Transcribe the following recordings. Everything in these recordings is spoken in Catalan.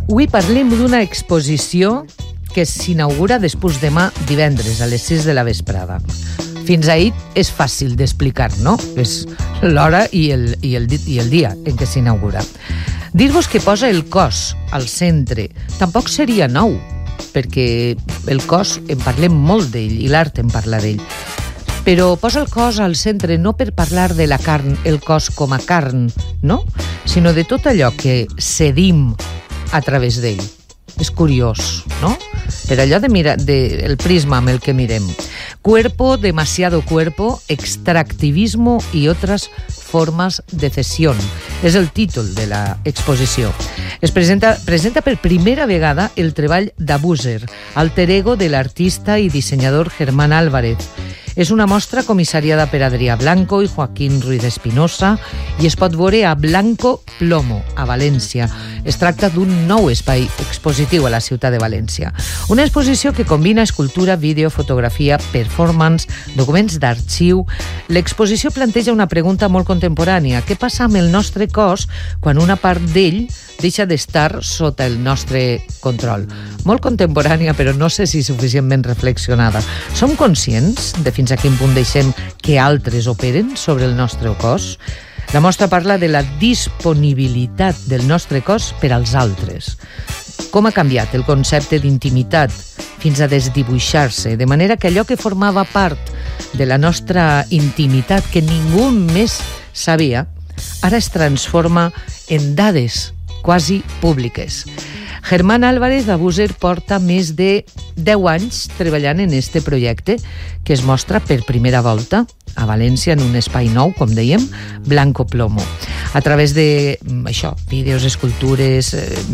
Avui parlem d'una exposició que s'inaugura després demà divendres a les 6 de la vesprada. Fins ahir és fàcil d'explicar, no? És l'hora i el dia en què s'inaugura. Dir-vos que posa el cos al centre tampoc seria nou, perquè el cos en parlem molt d'ell i l'art en parla d'ell. Però posa el cos al centre no per parlar de la carn, el cos com a carn, no? Sinó de tot allò que cedim a través d'ell. És curiós, no? Per allò de mirar, el prisma amb el que mirem. Cuerpo, demasiado cuerpo, extractivismo y otras formas de cesión. És el títol de l'exposició. Es presenta per primera vegada el treball d'Abuser, alter ego de l'artista i dissenyador Germán Álvarez. És una mostra comissariada per Adrià Blanco i Joaquín Ruiz Espinosa i es pot veure a Blanco Plomo, a València. Es tracta d'un nou espai expositiu a la ciutat de València. Una exposició que combina escultura, vídeo, fotografia, performance, documents d'arxiu. L'exposició planteja una pregunta molt contemporània. Què passa amb el nostre cos quan una part d'ell deixa d'estar sota el nostre control? Molt contemporània, però no sé si suficientment reflexionada. Som conscients de fins a quin punt deixem que altres operen sobre el nostre cos? La mostra parla de la disponibilitat del nostre cos per als altres. Com ha canviat el concepte d'intimitat fins a desdibuixar-se, de manera que allò que formava part de la nostra intimitat, que ningú més sabia, ara es transforma en dades quasi públiques. Germán Álvarez d'Abuser porta més de 10 anys treballant en este projecte que es mostra per primera volta a València en un espai nou, com dèiem, Blanco Plomo. A través de vídeos, escultures,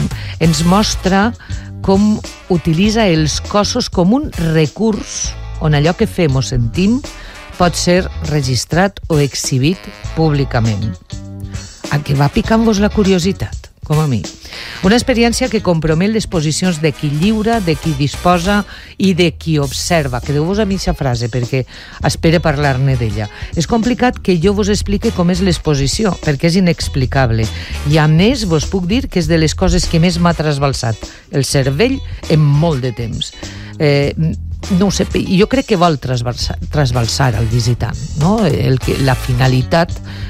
ens mostra com utilitza els cossos com un recurs on allò que fem o sentim pot ser registrat o exhibit públicament. A què va picant-vos la curiositat? Com a mi. Una experiència que compromet les posicions de qui lliura, de qui disposa i de qui observa. Quedeu-vos a mitja frase perquè espere parlar-ne d'ella. És complicat que jo vos explique com és l'exposició, perquè és inexplicable. I a més vos puc dir que és de les coses que més m'ha trasbalsat el cervell en molt de temps. No ho sé, jo crec que vol trasbalsar el visitant, no? La finalitat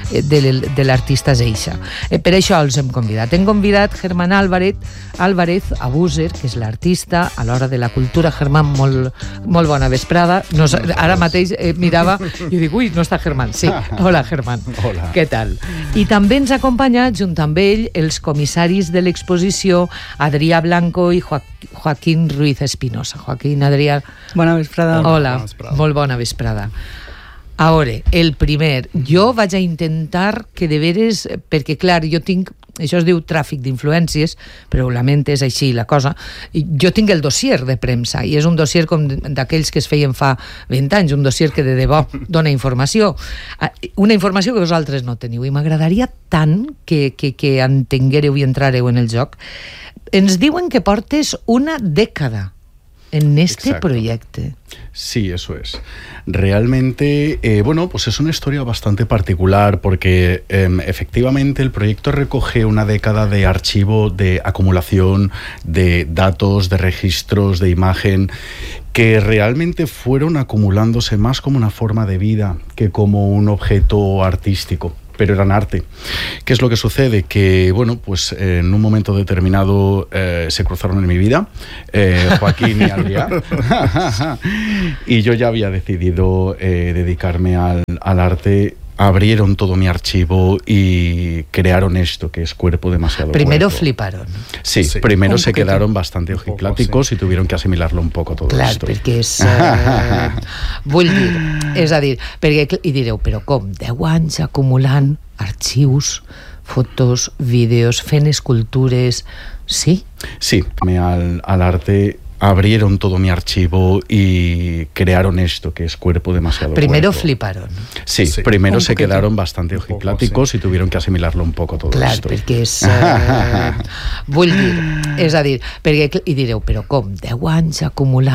de l'artista és eixa. Per això els hem convidat. Hem convidat Germán Álvarez Abuser, que és l'artista, a l'hora de la cultura. Germán, molt bona vesprada. Ara mateix mirava i dic, ui, no està Germán. Sí, hola Germán. Hola. Què tal? I també ens acompanya, junt amb ell, els comissaris de l'exposició, Adrià Blanco i Joaquín Ruiz Espinosa. Joaquín, Adrià... Bona vesprada. Hola, molt bona vesprada. A veure, el primer, jo vaig a intentar que de veres, perquè clar, jo tinc, això es diu tràfic d'influències, però realment és així la cosa, jo tinc el dossier de premsa, i és un dossier com d'aquells que es feien fa 20 anys, un dossier que de debò dona informació, una informació que vosaltres no teniu, i m'agradaria tant que entenguéreu i entrareu en el joc. Ens diuen que portes una dècada en este Exacto. proyecto. Sí, eso es. Realmente, pues es una historia bastante particular porque efectivamente el proyecto recoge una década de archivo, de acumulación, de datos, de registros, de imagen, que realmente fueron acumulándose más como una forma de vida que como un objeto artístico. Pero eran arte. ¿Qué es lo que sucede? Que, pues en un momento determinado se cruzaron en mi vida Joaquín y Adrià y yo ya había decidido dedicarme al arte. Abrieron todo mi archivo y crearon esto, que es Cuerpo Demasiado Primero Cuerpo. fliparon. Sí, primero se quedaron bastante ojipláticos y tuvieron que asimilarlo un poco todo esto. Clar, perquè és... vull dir, és a dir, perquè, i direu, però com? 10 anys acumulant arxius, fotos, vídeos, fent escultures... Sí? Sí, al arte... Abrieron todo mi archivo y crearon esto, que es Cuerpo Demasiado Primero Cuerpo. fliparon. Sí, primero se quedaron bastante ojipláticos y tuvieron que asimilarlo un poco todo Clar, esto. perquè és... vull dir, és a dir, perquè, i direu, però com? 10 anys acumulant